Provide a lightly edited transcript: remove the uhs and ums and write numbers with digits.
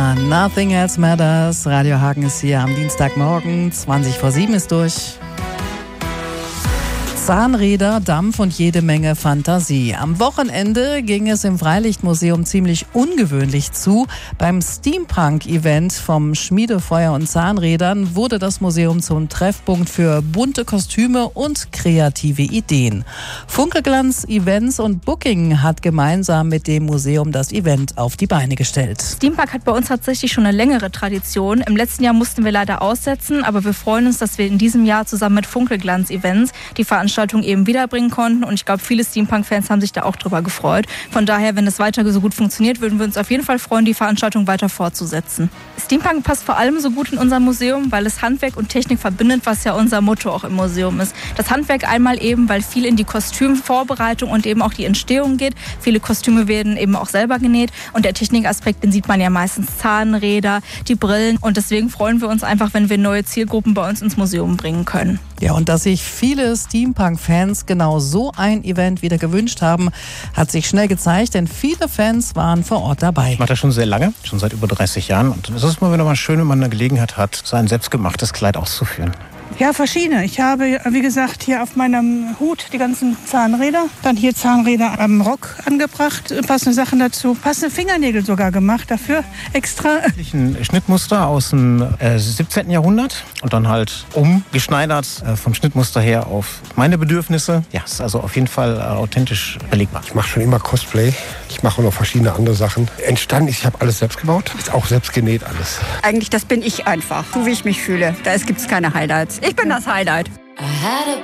Ja, Nothing Else Matters. Radio Hagen ist hier am Dienstagmorgen. 7:20 ist durch. Zahnräder, Dampf und jede Menge Fantasie. Am Wochenende ging es im Freilichtmuseum ziemlich ungewöhnlich zu. Beim Steampunk-Event vom Schmiedefeuer und Zahnrädern wurde das Museum zum Treffpunkt für bunte Kostüme und kreative Ideen. Funkelglanz Events und Booking hat gemeinsam mit dem Museum das Event auf die Beine gestellt. Steampunk hat bei uns tatsächlich schon eine längere Tradition. Im letzten Jahr mussten wir leider aussetzen, aber wir freuen uns, dass wir in diesem Jahr zusammen mit Funkelglanz Events die Veranstaltung eben wiederbringen konnten, und ich glaube, viele Steampunk-Fans haben sich da auch drüber gefreut. Von daher, wenn es weiter so gut funktioniert, würden wir uns auf jeden Fall freuen, die Veranstaltung weiter fortzusetzen. Steampunk passt vor allem so gut in unser Museum, weil es Handwerk und Technik verbindet, was ja unser Motto auch im Museum ist. Das Handwerk einmal eben, weil viel in die Kostümvorbereitung und eben auch die Entstehung geht. Viele Kostüme werden eben auch selber genäht, und der Technikaspekt, den sieht man ja meistens: Zahnräder, die Brillen, und deswegen freuen wir uns einfach, wenn wir neue Zielgruppen bei uns ins Museum bringen können. Ja, und dass sich viele Steampunk-Fans genau so ein Event wieder gewünscht haben, hat sich schnell gezeigt, denn viele Fans waren vor Ort dabei. Ich mache das schon sehr lange, schon seit über 30 Jahren. Und es ist immer wieder mal schön, wenn man eine Gelegenheit hat, sein selbstgemachtes Kleid auszuführen. Ja, verschiedene. Ich habe, wie gesagt, hier auf meinem Hut die ganzen Zahnräder. Dann hier Zahnräder am Rock angebracht, passende Sachen dazu. Passende Fingernägel sogar gemacht dafür, extra. Ein Schnittmuster aus dem 17. Jahrhundert und dann halt umgeschneidert vom Schnittmuster her auf meine Bedürfnisse. Ja, ist also auf jeden Fall authentisch belegbar. Ich mache schon immer Cosplay. Ich mache auch noch verschiedene andere Sachen. Entstanden, ich habe alles selbst gebaut. Ist auch selbst genäht alles. Eigentlich, das bin ich einfach. So wie ich mich fühle. Da gibt es keine Highlights. Ich bin das Highlight.